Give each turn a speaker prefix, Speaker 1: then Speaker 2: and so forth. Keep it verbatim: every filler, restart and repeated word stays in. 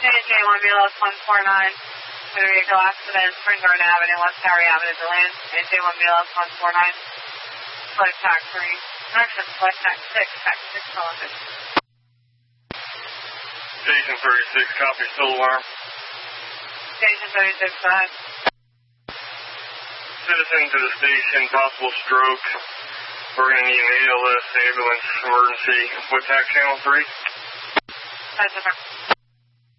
Speaker 1: J one B L S one four nine. Motor vehicle accident, Spring Garden Avenue, West Harry Avenue, DeLand. J one B L S one four nine. Flight tax three. Correction, flight tax six, tax six eleven.
Speaker 2: Station thirty-six, copy, still alarm.
Speaker 1: Station thirty-six, go ahead.
Speaker 2: Citizen to the station, possible stroke. We're going to need an A L S ambulance emergency. What tax channel three?
Speaker 1: That's different.